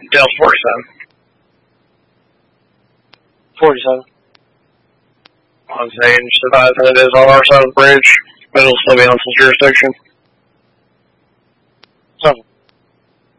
Dale 47. 47. I'm saying just advise that it is on our side of the bridge, but it'll still be on some jurisdiction. Okay.